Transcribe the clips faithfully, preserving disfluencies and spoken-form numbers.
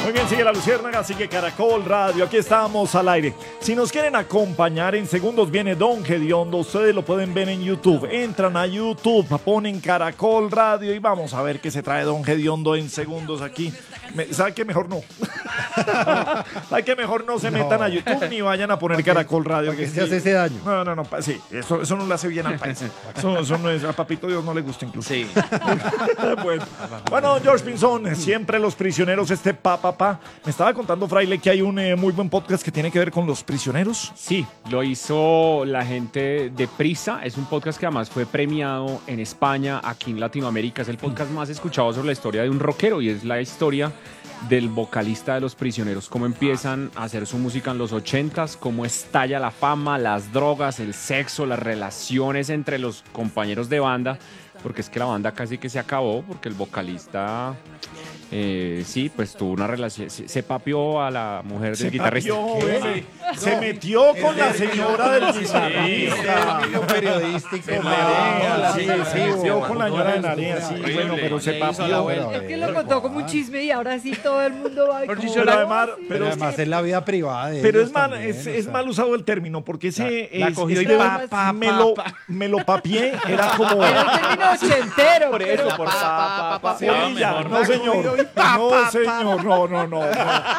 Muy bien, sigue La Luciérnaga, sigue Caracol Radio, aquí estamos al aire. Si nos quieren acompañar, en segundos viene Don Gediondo, ustedes lo pueden ver en YouTube. Entran a YouTube, ponen Caracol Radio y vamos a ver qué se trae Don Gediondo en segundos aquí. Me, ¿Sabe qué? Mejor no. ¿Sabe qué? Mejor no se metan no. a YouTube ni vayan a poner Caracol Radio. Que se hace ese daño. No, no, no, sí, eso, eso no le hace bien al país. Eso, eso no es, a Papito Dios no le gusta incluso. Sí. bueno, bueno, George Pinzón, siempre los prisioneros, este pa, pa, pa. Me estaba contando, Fraile, que hay un eh, muy buen podcast que tiene que ver con los prisioneros. Sí, lo hizo la gente de Prisa. Es un podcast que además fue premiado en España, aquí en Latinoamérica. Es el podcast más escuchado sobre la historia de un rockero y es la historia del vocalista de Los Prisioneros, cómo empiezan a hacer su música en los ochentas, cómo estalla la fama, las drogas, el sexo, las relaciones entre los compañeros de banda, porque es que la banda casi que se acabó, porque el vocalista, eh, sí, pues tuvo una relación, se, se papió a la mujer del se guitarrista. Papió, se, no, se metió con la señora del guitarrista. Sí, periodístico. Se sí, sí, se metió con la señora de Narea, sí, bueno, pero se papió. Es que lo contó como un chisme y ahora sí todo el mundo va a pero, pero además, pero pero además es, que, es la vida privada de pero es mal, también, es, o sea. es mal usado el término, porque ese la, es, la cogió es y pa, pa, me, pa, lo, pa. me lo papié, era como... Era un término ochentero. Por eso, por pa, pa, pa, Polilla, no señor, no señor, no, no, no, no.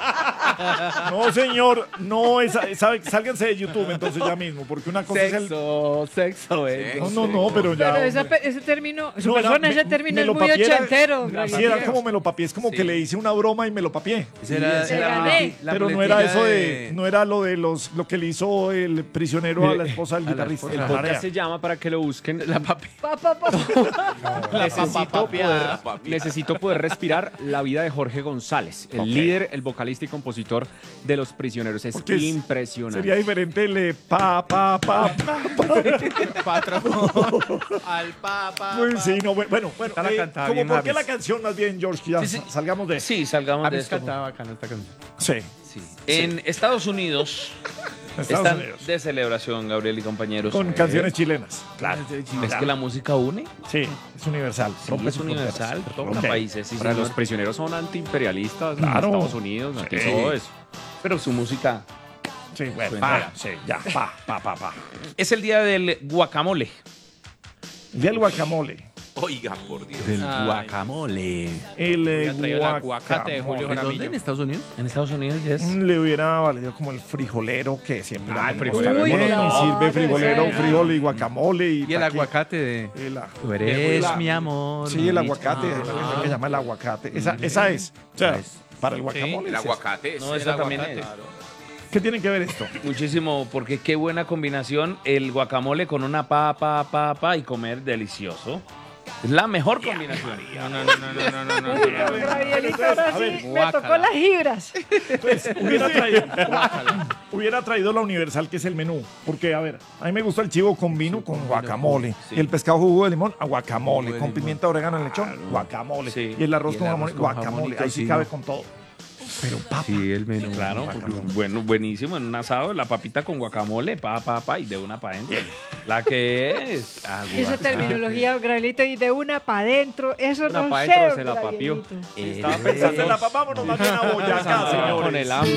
No señor, no, es, sabe, sálganse de YouTube entonces ya mismo, porque una cosa sexo, es el... Sexo, eh. No, no, no, pero ya... Pero esa, ese término, su no, persona, era, ese término me, es me muy ochentero. Era, sí, era como me lo papié, es como sí. que le hice una broma y me lo papié. Era, sí, era, gané. La pero no era eso de... de, no era lo de los, lo que le hizo el prisionero Mire, a la esposa del guitarrista. El podcast se llama, para que lo busquen, La Papi. Pa, pa, pa. necesito, poder, necesito poder respirar la vida de Jorge González, el okay. líder, el vocalista y compositor de Los Prisioneros. Es Porque impresionante. Sería diferente el pa, pa, pa, pa, pa. Al pa, pa, pues sí, no, bueno, bueno, bueno la eh, como por qué la canción más bien, George, que ya sí, sí. salgamos de eso. Sí, salgamos de esto. Cantaba bacana esta canción. Sí. sí. En sí. Estados Unidos Estados están Unidos. de celebración, Gabriel y compañeros. Con eh, canciones chilenas. Claro. ¿Es que la música une? Sí, es universal. Sí, es universal. Todos okay. países. Sí, Para los prisioneros son antiimperialistas, claro. Estados Unidos, sí. todo eso. Pero su música... Sí, bueno, pa, sí, ya, pa, pa, pa, pa. Es el día del guacamole. Del guacamole. Oiga, por Dios. Del Ay. guacamole. El eh, guacamole. Aguacate de Julio Jaramillo. ¿Dónde? ¿En Estados Unidos? En Estados Unidos, yes. Le hubiera valido como el frijolero que siempre. Ah, el frijolero. Uy, no, no, sirve frijolero, no. frijol y guacamole. Y, y el aguacate de... El, Tú eres la, mi amor. Sí, el aguacate. Ah. La que llama el aguacate. Esa, esa es. O sea, para el guacamole. Sí, el aguacate. Es no, esa también es. Claro. ¿Qué tiene que ver esto? Muchísimo, porque qué buena combinación el guacamole con una papa, papa, papa y comer delicioso. Es la mejor combinación. No, no, no, no, no, no, no, no. Gabrielito, ahora sí me tocó las gibras. Entonces, hubiera traído, hubiera traído la universal, que es el menú. Porque, a ver, a mí me gusta el chivo con vino, con guacamole. Sí. Y el pescado jugo de limón, a guacamole. Jugo Con de limón. pimienta, orégano, lechón, guacamole. Sí. Y el arroz Y el con arroz jamón, con guacamole. jamón y Ahí sí tocino. cabe con todo. Pero papa. Sí, el menú. Claro, Guacamole. bueno, buenísimo. En un asado, la papita con guacamole, pa, pa, pa, y de una para adentro. La que es. Esa terminología, Gabrielito, y de una para adentro, eso Una no pa' sé. dentro se la papió. Gabrielito. Estaba pensando en la papa, vámonos más bien a Boyacá, Con señores. el hambre.